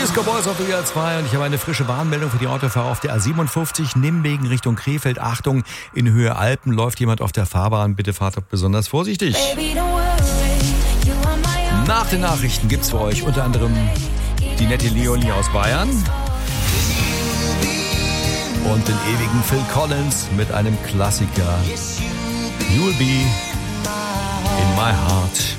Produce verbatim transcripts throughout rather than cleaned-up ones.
Disco Boys auf W D R zwei und ich habe eine frische Warnmeldung für die Autofahrer auf der A siebenundfünfzig Nimwegen Richtung Krefeld. Achtung, in Höhe Alpen läuft jemand auf der Fahrbahn. Bitte fahrt besonders vorsichtig. Nach den Nachrichten gibt's für euch unter anderem die nette Leonie aus Bayern und den ewigen Phil Collins mit einem Klassiker. You'll be in my heart.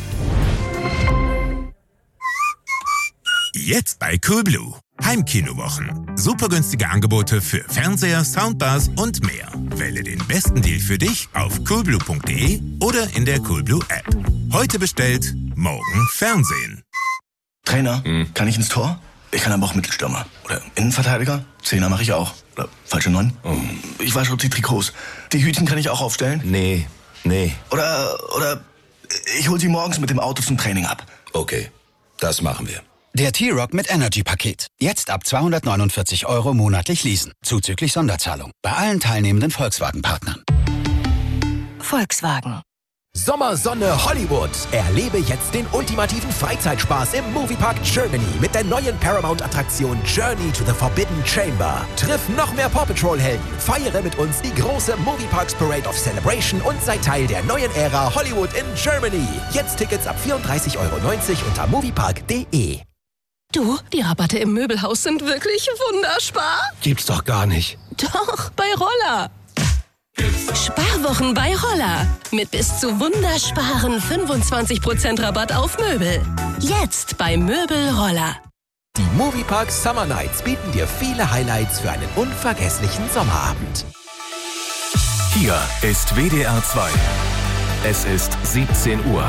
Jetzt bei Coolblue. Heimkinowochen. Super günstige Angebote für Fernseher, Soundbars und mehr. Wähle den besten Deal für dich auf coolblue punkt de oder in der Coolblue App. Heute bestellt, morgen Fernsehen. Trainer, hm. kann ich ins Tor? Ich kann aber auch Mittelstürmer. Oder Innenverteidiger? Zehner mache ich auch. Oder falsche Neun? Oh. Ich wasche die Trikots. Die Hütchen kann ich auch aufstellen? Nee, nee. Oder, oder ich hol sie morgens mit dem Auto zum Training ab. Okay, das machen wir. Der T-Roc mit Energy-Paket. Jetzt ab zweihundertneunundvierzig Euro monatlich leasen. Zuzüglich Sonderzahlung. Bei allen teilnehmenden Volkswagen-Partnern. Volkswagen. Sommersonne Hollywood. Erlebe jetzt den ultimativen Freizeitspaß im Moviepark Germany mit der neuen Paramount-Attraktion Journey to the Forbidden Chamber. Triff noch mehr Paw Patrol-Helden. Feiere mit uns die große Movieparks Parade of Celebration und sei Teil der neuen Ära Hollywood in Germany. Jetzt Tickets ab vierunddreißig Euro neunzig unter moviepark punkt de. Du, die Rabatte im Möbelhaus sind wirklich wunderspar. Gibt's doch gar nicht. Doch, bei Roller. Sparwochen bei Roller. Mit bis zu wundersparen fünfundzwanzig Prozent Rabatt auf Möbel. Jetzt bei Möbel Roller. Die Moviepark Summer Nights bieten dir viele Highlights für einen unvergesslichen Sommerabend. Hier ist W D R zwei. Es ist siebzehn Uhr.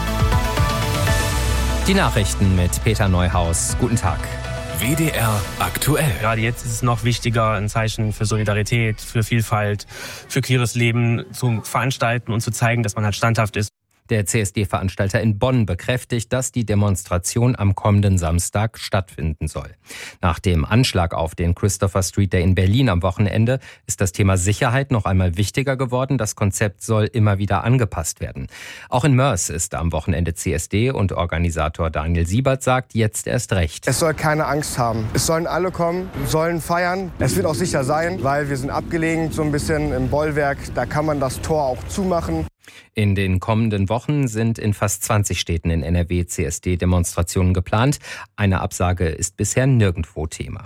Die Nachrichten mit Peter Neuhaus. Guten Tag. W D R aktuell. Gerade jetzt ist es noch wichtiger, ein Zeichen für Solidarität, für Vielfalt, für queeres Leben zu veranstalten und zu zeigen, dass man halt standhaft ist. Der C S D-Veranstalter in Bonn bekräftigt, dass die Demonstration am kommenden Samstag stattfinden soll. Nach dem Anschlag auf den Christopher Street Day in Berlin am Wochenende ist das Thema Sicherheit noch einmal wichtiger geworden. Das Konzept soll immer wieder angepasst werden. Auch in Mörs ist am Wochenende C S D und Organisator Daniel Siebert sagt, jetzt erst recht. Es soll keine Angst haben. Es sollen alle kommen, sollen feiern. Es wird auch sicher sein, weil wir sind abgelegen, so ein bisschen im Bollwerk. Da kann man das Tor auch zumachen. In den kommenden Wochen sind in fast zwanzig Städten in N R W C S D-Demonstrationen geplant. Eine Absage ist bisher nirgendwo Thema.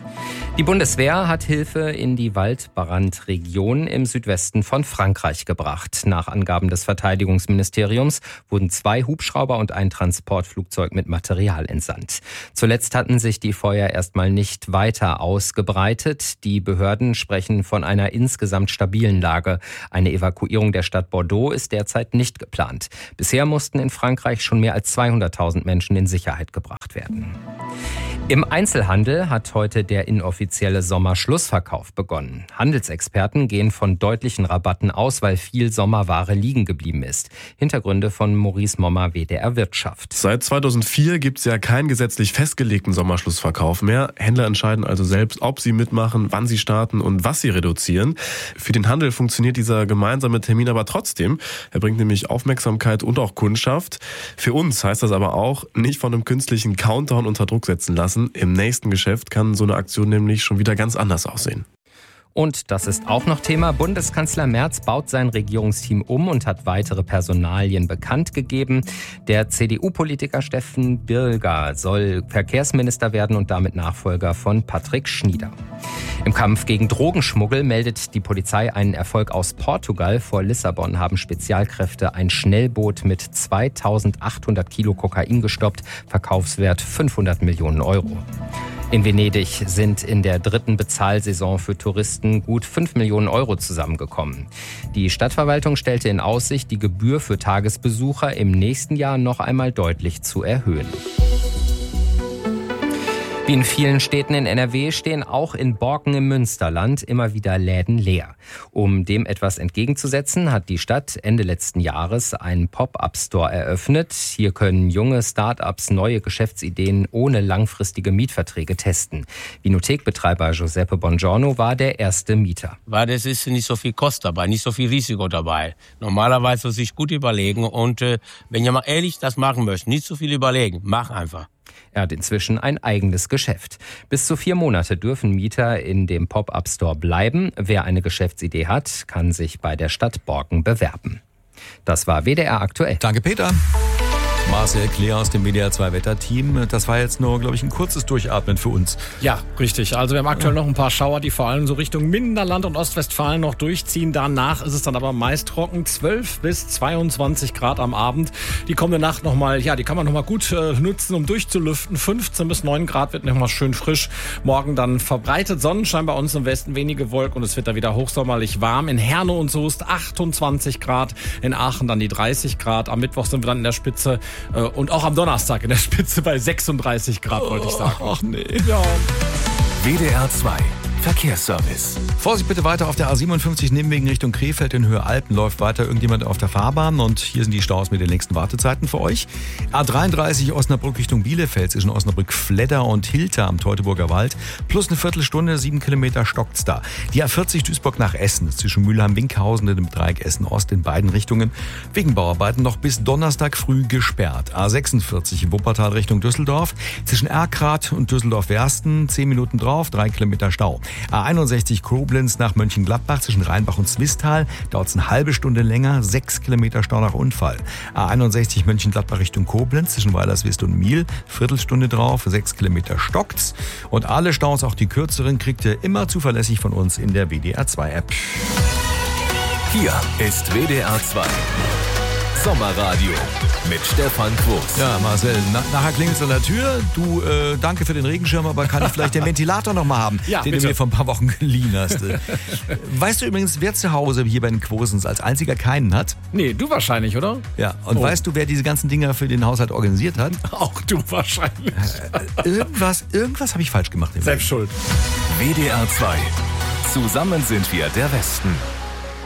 Die Bundeswehr hat Hilfe in die Waldbrandregion im Südwesten von Frankreich gebracht. Nach Angaben des Verteidigungsministeriums wurden zwei Hubschrauber und ein Transportflugzeug mit Material entsandt. Zuletzt hatten sich die Feuer erstmal nicht weiter ausgebreitet. Die Behörden sprechen von einer insgesamt stabilen Lage. Eine Evakuierung der Stadt Bordeaux ist derzeit nicht geplant. Bisher mussten in Frankreich schon mehr als zweihunderttausend Menschen in Sicherheit gebracht werden. Im Einzelhandel hat heute der inoffizielle Sommerschlussverkauf begonnen. Handelsexperten gehen von deutlichen Rabatten aus, weil viel Sommerware liegen geblieben ist. Hintergründe von Maurice Mommer, W D R Wirtschaft. Seit zweitausendvier gibt es ja keinen gesetzlich festgelegten Sommerschlussverkauf mehr. Händler entscheiden also selbst, ob sie mitmachen, wann sie starten und was sie reduzieren. Für den Handel funktioniert dieser gemeinsame Termin aber trotzdem. Er bringt nämlich Aufmerksamkeit und auch Kundschaft. Für uns heißt das aber auch, nicht von einem künstlichen Countdown unter Druck setzen lassen. Im nächsten Geschäft kann so eine Aktion nämlich schon wieder ganz anders aussehen. Und das ist auch noch Thema. Bundeskanzler Merz baut sein Regierungsteam um und hat weitere Personalien bekannt gegeben. Der C D U-Politiker Steffen Birger soll Verkehrsminister werden und damit Nachfolger von Patrick Schnieder. Im Kampf gegen Drogenschmuggel meldet die Polizei einen Erfolg aus Portugal. Vor Lissabon haben Spezialkräfte ein Schnellboot mit zweitausendachthundert Kilo Kokain gestoppt. Verkaufswert fünfhundert Millionen Euro. In Venedig sind in der dritten Bezahlsaison für Touristen gut fünf Millionen Euro zusammengekommen. Die Stadtverwaltung stellte in Aussicht, die Gebühr für Tagesbesucher im nächsten Jahr noch einmal deutlich zu erhöhen. Wie in vielen Städten in N R W stehen auch in Borken im Münsterland immer wieder Läden leer. Um dem etwas entgegenzusetzen, hat die Stadt Ende letzten Jahres einen Pop-up-Store eröffnet. Hier können junge Start-ups neue Geschäftsideen ohne langfristige Mietverträge testen. Vinothekbetreiber Giuseppe Bongiorno war der erste Mieter. Weil das ist nicht so viel Kost dabei, nicht so viel Risiko dabei. Normalerweise sich gut überlegen und äh, wenn ihr mal ehrlich das machen möchtet, nicht so viel überlegen, mach einfach. Er hat inzwischen ein eigenes Geschäft. Bis zu vier Monate dürfen Mieter in dem Pop-up-Store bleiben. Wer eine Geschäftsidee hat, kann sich bei der Stadt Borken bewerben. Das war W D R aktuell. Danke, Peter. Marcel Kleer aus dem W D R zwei Wetterteam. Das war jetzt nur, glaube ich, ein kurzes Durchatmen für uns. Ja, richtig. Also wir haben aktuell noch ein paar Schauer, die vor allem so Richtung Minderland und Ostwestfalen noch durchziehen. Danach ist es dann aber meist trocken. zwölf bis zweiundzwanzig Grad am Abend. Die kommende Nacht nochmal, ja, die kann man nochmal gut äh, nutzen, um durchzulüften. fünfzehn bis neun Grad wird nochmal schön frisch. Morgen dann verbreitet Sonnenschein bei uns im Westen, wenige Wolken und es wird da wieder hochsommerlich warm. In Herne und Soest achtundzwanzig Grad. In Aachen dann die dreißig Grad. Am Mittwoch sind wir dann in der Spitze. Und auch am Donnerstag in der Spitze bei sechsunddreißig Grad, wollte ich sagen. Ach nee. Ja. W D R zwei Verkehrsservice. Vorsicht bitte weiter auf der A siebenundfünfzig Nimwegen Richtung Krefeld in Höhe Alpen. Läuft weiter irgendjemand auf der Fahrbahn und hier sind die Staus mit den längsten Wartezeiten für euch. A dreiunddreißig Osnabrück Richtung Bielefeld zwischen Osnabrück Fledder und Hilter am Teutoburger Wald. Plus eine Viertelstunde, sieben Kilometer stockt's da. Die A vierzig Duisburg nach Essen zwischen Mülheim-Winkhausen und dem Dreieck Essen-Ost in beiden Richtungen. Wegen Bauarbeiten noch bis Donnerstag früh gesperrt. A sechsundvierzig Wuppertal Richtung Düsseldorf zwischen Erkrath und Düsseldorf-Wersten. Zehn Minuten drauf, drei Kilometer Stau. A einundsechzig Koblenz nach Mönchengladbach zwischen Rheinbach und Zwistal dauert es eine halbe Stunde länger, sechs Kilometer Stau nach Unfall. A einundsechzig Mönchengladbach Richtung Koblenz zwischen Weilerswist und Miel, Viertelstunde drauf, sechs Kilometer stockt's. Und alle Staus, auch die kürzeren, kriegt ihr immer zuverlässig von uns in der W D R zwei App. Hier ist W D R zwei Sommerradio mit Stefan Quos. Ja, Marcel, na, nachher klingelt es an der Tür. Du, äh, danke für den Regenschirm, aber kann ich vielleicht den Ventilator noch mal haben, ja, den bitte. du mir vor ein paar Wochen geliehen hast. Weißt du übrigens, wer zu Hause hier bei den Quosens als einziger keinen hat? Nee, du wahrscheinlich, oder? Ja, und Oh. weißt du, wer diese ganzen Dinger für den Haushalt organisiert hat? Auch du wahrscheinlich. Äh, irgendwas irgendwas habe ich falsch gemacht. Selbst schuld. W D R zwei. Zusammen sind wir der Westen.